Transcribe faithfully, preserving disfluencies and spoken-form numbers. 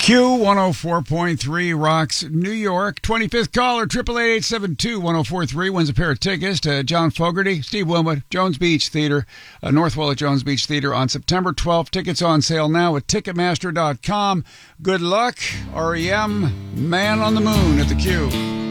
Q one oh four point three rocks New York. twenty-fifth caller, eight eight eight, eight seven two, one oh four three wins a pair of tickets to John Fogerty, Steve Wilmot, Jones Beach Theater, uh, Northwell at Jones Beach Theater on September twelfth. Tickets on sale now at Ticketmaster dot com. Good luck, R E M, Man on the Moon at the Q.